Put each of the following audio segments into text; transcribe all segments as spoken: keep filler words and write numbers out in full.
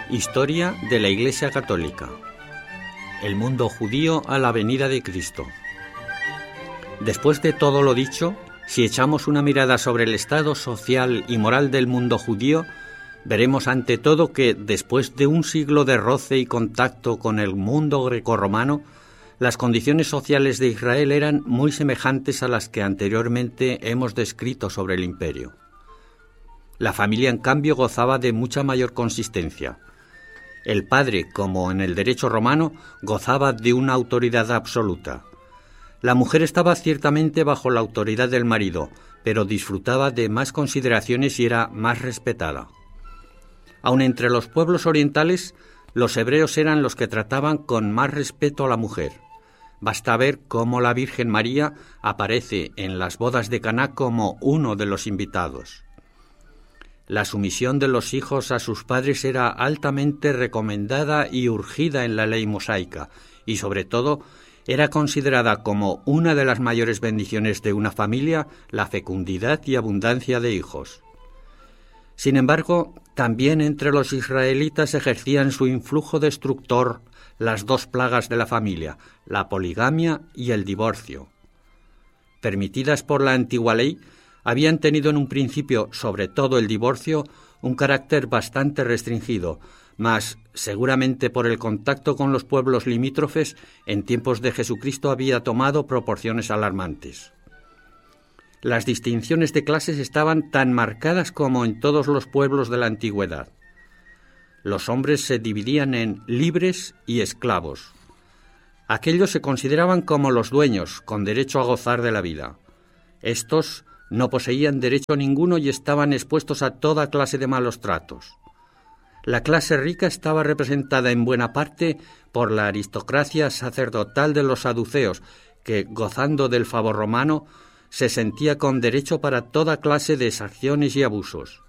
Historia de la Iglesia Católica. El mundo judío a la venida de Cristo. Después de todo lo dicho, si echamos una mirada sobre el estado social y moral del mundo judío, veremos ante todo que, después de un siglo de roce y contacto con el mundo grecorromano, las condiciones sociales de Israel eran muy semejantes a las que anteriormente hemos descrito sobre el imperio. La familia, en cambio, gozaba de mucha mayor consistencia. El padre, como en el derecho romano, gozaba de una autoridad absoluta. La mujer estaba ciertamente bajo la autoridad del marido, pero disfrutaba de más consideraciones y era más respetada. Aun entre los pueblos orientales, los hebreos eran los que trataban con más respeto a la mujer. Basta ver cómo la Virgen María aparece en las bodas de Caná como uno de los invitados. La sumisión de los hijos a sus padres era altamente recomendada y urgida en la ley mosaica, y sobre todo era considerada como una de las mayores bendiciones de una familia la fecundidad y abundancia de hijos. Sin embargo, también entre los israelitas ejercían su influjo destructor las dos plagas de la familia, la poligamia y el divorcio. Permitidas por la antigua ley, habían tenido en un principio, sobre todo el divorcio, un carácter bastante restringido, mas seguramente por el contacto con los pueblos limítrofes, en tiempos de Jesucristo había tomado proporciones alarmantes. Las distinciones de clases estaban tan marcadas como en todos los pueblos de la antigüedad. Los hombres se dividían en libres y esclavos. Aquellos se consideraban como los dueños, con derecho a gozar de la vida. Estos no poseían derecho ninguno y estaban expuestos a toda clase de malos tratos. La clase rica estaba representada en buena parte por la aristocracia sacerdotal de los saduceos, que, gozando del favor romano, se sentía con derecho para toda clase de exacciones y abusos.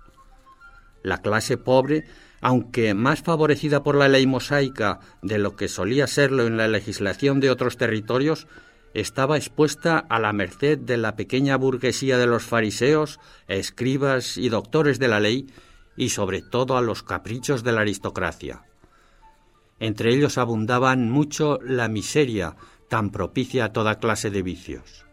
La clase pobre, aunque más favorecida por la ley mosaica de lo que solía serlo en la legislación de otros territorios, estaba expuesta a la merced de la pequeña burguesía de los fariseos, escribas y doctores de la ley, y sobre todo a los caprichos de la aristocracia. Entre ellos abundaban mucho la miseria, tan propicia a toda clase de vicios.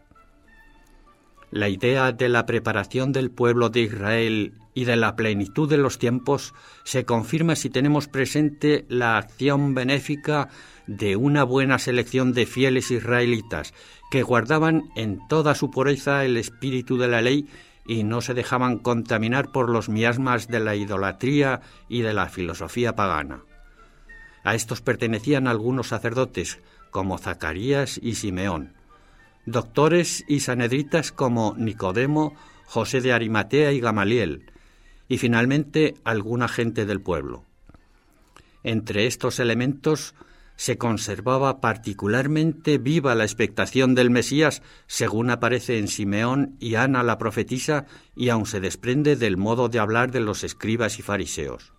La idea de la preparación del pueblo de Israel y de la plenitud de los tiempos se confirma si tenemos presente la acción benéfica de una buena selección de fieles israelitas que guardaban en toda su pureza el espíritu de la ley y no se dejaban contaminar por los miasmas de la idolatría y de la filosofía pagana. A estos pertenecían algunos sacerdotes como Zacarías y Simeón, doctores y sanedritas como Nicodemo, José de Arimatea y Gamaliel, y finalmente alguna gente del pueblo. Entre estos elementos se conservaba particularmente viva la expectación del Mesías, según aparece en Simeón y Ana la profetisa, y aun se desprende del modo de hablar de los escribas y fariseos.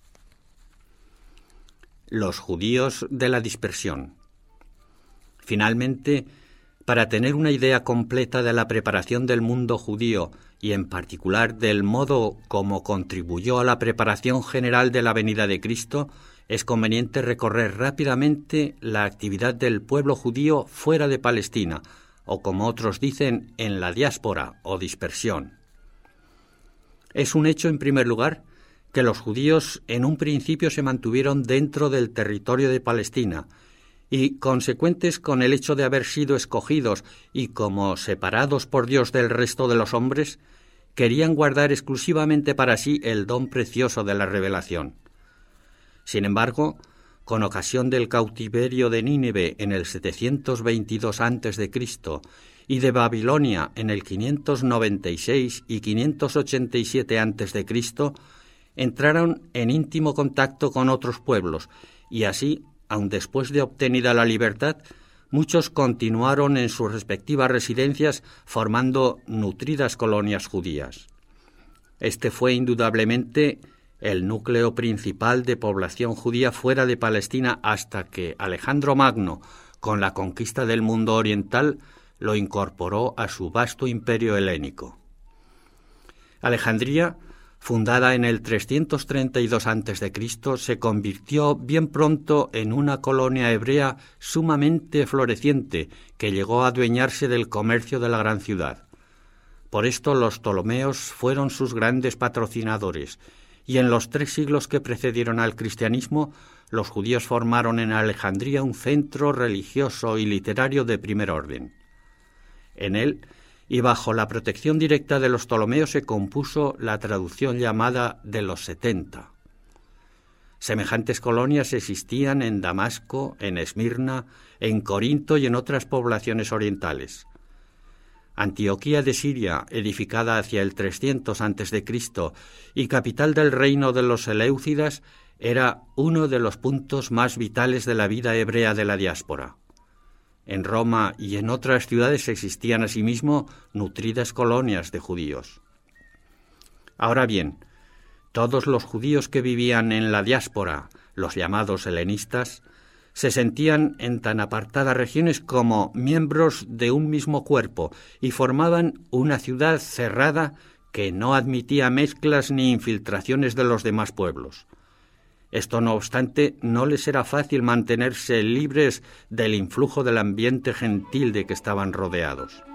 Los judíos de la dispersión. Finalmente, para tener una idea completa de la preparación del mundo judío y en particular del modo como contribuyó a la preparación general de la venida de Cristo, es conveniente recorrer rápidamente la actividad del pueblo judío fuera de Palestina, o como otros dicen, en la diáspora o dispersión. Es un hecho, en primer lugar, que los judíos en un principio se mantuvieron dentro del territorio de Palestina, y consecuentes con el hecho de haber sido escogidos y como separados por Dios del resto de los hombres, querían guardar exclusivamente para sí el don precioso de la revelación. Sin embargo, con ocasión del cautiverio de Nínive en el setecientos veintidós antes de Cristo y de Babilonia en el quinientos noventa y seis y quinientos ochenta y siete antes de Cristo, entraron en íntimo contacto con otros pueblos y así, aun después de obtenida la libertad, muchos continuaron en sus respectivas residencias formando nutridas colonias judías. Este fue indudablemente el núcleo principal de población judía fuera de Palestina hasta que Alejandro Magno, con la conquista del mundo oriental, lo incorporó a su vasto imperio helénico. Alejandría fundada en el trescientos treinta y dos antes de Cristo, se convirtió bien pronto en una colonia hebrea sumamente floreciente que llegó a adueñarse del comercio de la gran ciudad. Por esto los Ptolomeos fueron sus grandes patrocinadores, y en los tres siglos que precedieron al cristianismo, los judíos formaron en Alejandría un centro religioso y literario de primer orden. En él, y bajo la protección directa de los Ptolomeos, se compuso la traducción llamada de los setenta. Semejantes colonias existían en Damasco, en Esmirna, en Corinto y en otras poblaciones orientales. Antioquía de Siria, edificada hacia el trescientos antes de Cristo y capital del reino de los Seleucidas, era uno de los puntos más vitales de la vida hebrea de la diáspora. En Roma y en otras ciudades existían asimismo nutridas colonias de judíos. Ahora bien, todos los judíos que vivían en la diáspora, los llamados helenistas, se sentían en tan apartadas regiones como miembros de un mismo cuerpo y formaban una ciudad cerrada que no admitía mezclas ni infiltraciones de los demás pueblos. Esto, no obstante, no les era fácil mantenerse libres del influjo del ambiente gentil de que estaban rodeados.